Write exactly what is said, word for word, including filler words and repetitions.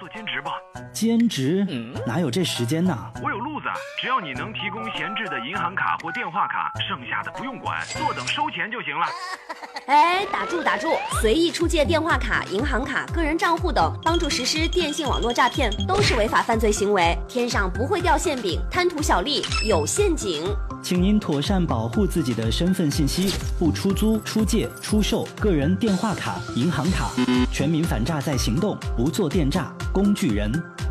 兼职吧。 兼职？嗯，哪有这时间呢？ 我有路子，只要你能提供闲置的银行卡或电话卡，剩下的不用管，坐等收钱就行了。 哎，打住打住！随意出借电话卡、银行卡、个人账户等，帮助实施电信网络诈骗，都是违法犯罪行为。天上不会掉馅饼，贪图小利有陷阱。 请您妥善保护自己的身份信息，不出租、出借、出售个人电话卡、银行卡。全民反诈在行动，不做电诈工具人。